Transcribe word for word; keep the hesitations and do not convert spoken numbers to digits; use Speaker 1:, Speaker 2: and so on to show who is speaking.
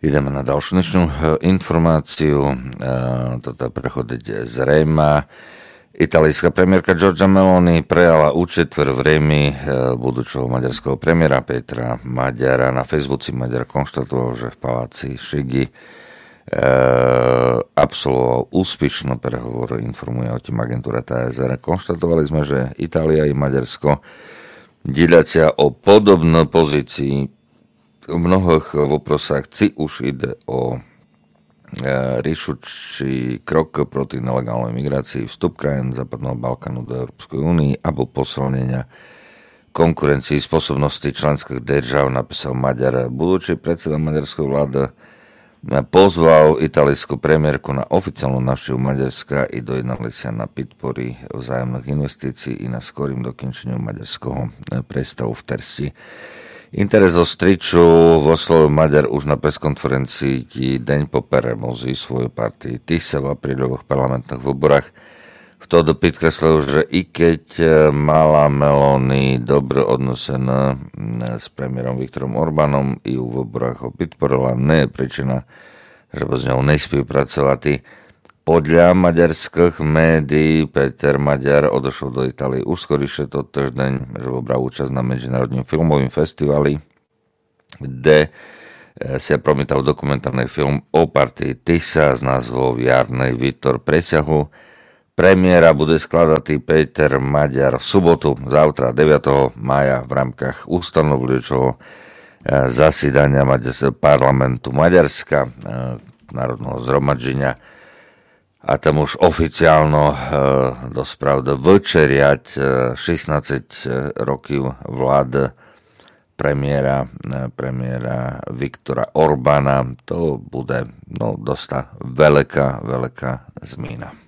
Speaker 1: Ideme na ďalšiu dnešnú informáciu. Toto je prechodiť z Réma. Italijská premiérka Giorgia Meloni prejala účetver v Rémi budúceho maďarského premiéra Petra Maďara. Na Facebooku Maďar konštatoval, že v paláci Šigi absolvoval úspešný prehovor, informuje o tým agentúra té es er. Konštatovali sme, že Itália i Maďarsko dieľacia o podobné pozícii v mnohých voprosách, či už ide o riešucí krok proti nelegálnej migrácii, vstup krajín Západného Balkánu do Európskej únie alebo posilnenia konkurencii spôsobnosti členských držav, napísal Maďar. Budúci predseda maďarskej vlády pozval italijskú premiérku na oficiálnu návštevu Maďarska i dojednali sa na podpory vzájomných investícií i na skorým dokončeniu maďarského prístavu v Tersti. Interes o striču vo slovu Maďar už na preskonferencii deň po premozi svojej partii Tisa v apríľových parlamentných výborách. Vtedy podkreslil, že i keď mala Meloni dobre odnosené s premiérom Viktorom Orbánom i u výborách ho podporila, nie je príčina, že by s ňou nespolupracovali. Podľa maďarských médií Peter Maďar odošiel do Itálie už skorýšie to týždeň, že bol účasť na medzinárodnom filmovom festivali, kde sa promítal dokumentárny film o partii Tisa s názvom Jarnej Vítor presiahu. Premiéra bude skladať Peter Maďar v sobotu, zajtra deviateho mája v rámkach ustanovujúceho zasedania parlamentu Maďarska, národného zhromaždenia. A tam už oficiálno e, dospravda večeriať e, šestnásť rokov vlády premiéra, e, premiéra Viktora Orbána. To bude no, dosta veľká, veľká zmena.